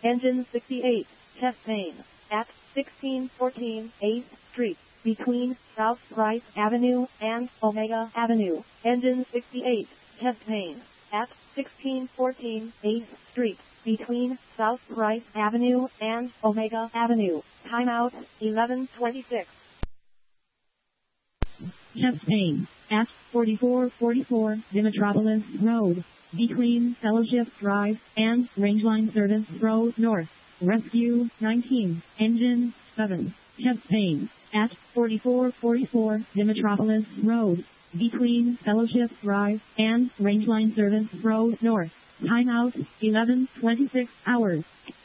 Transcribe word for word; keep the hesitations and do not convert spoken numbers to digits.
Engine sixty-eight, chest pain, at sixteen fourteen eighth Street, between South Price Avenue and Omega Avenue. Engine sixty-eight, chest pain, at sixteen fourteen eighth Street, between South Price Avenue and Omega Avenue. Timeout, eleven twenty-six. Chest pain, at forty-four forty-four Dimitropolis Road, between Fellowship Drive and Rangeline Service Road North. Rescue nineteen, Engine seven. Chest pain, at forty-four forty-four Dimitropolis Road, between Fellowship Drive and Rangeline Service Road North. Timeout, eleven twenty-six hours.